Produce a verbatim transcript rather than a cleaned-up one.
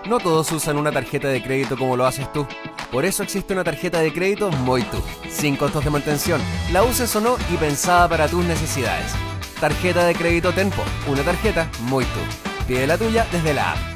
No todos usan una tarjeta de crédito como lo haces tú. Por eso existe una tarjeta de crédito Moitu, sin costos de mantención, la uses o no y pensada para tus necesidades. Tarjeta de crédito Tenpo, una tarjeta Moitu. Pide la tuya desde la app.